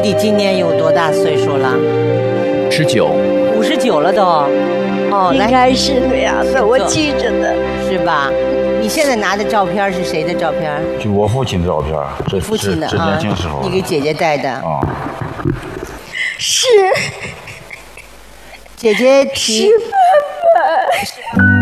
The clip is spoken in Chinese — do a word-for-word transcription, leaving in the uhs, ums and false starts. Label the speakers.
Speaker 1: 弟今年有多大岁数了？
Speaker 2: 十九。
Speaker 1: 五十九了都。哦，
Speaker 3: 应该是那样的，我记着的。
Speaker 1: 是吧？你现在拿的照片是谁的照片？
Speaker 4: 就我父亲的照片，这
Speaker 1: 父亲的
Speaker 4: 这年轻时候。
Speaker 1: 你给姐姐带的。
Speaker 4: 啊。
Speaker 3: 是。
Speaker 1: 姐姐提。
Speaker 3: 是爸爸。